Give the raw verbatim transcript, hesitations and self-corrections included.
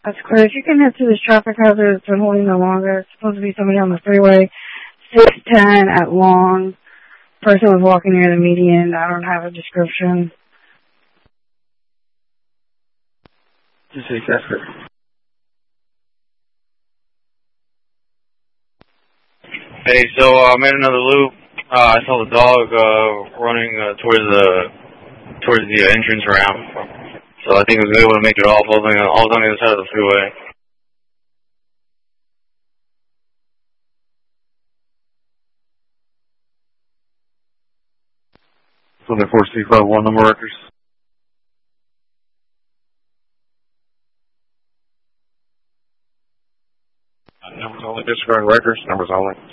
That's clear. If you can head to this traffic hazard, it's been holding no longer. It's supposed to be somebody on the freeway. six ten at Long. Person was walking near the median. I don't have a description. Just say Casper. Hey, so uh, I made another loop. Uh, I saw the dog uh, running uh, towards the towards the uh, entrance ramp. So I think I was able to make it off. I was on the, I was on the other side of the freeway. So the four C five one number records. Uh, numbers only. Disregard records. Numbers only.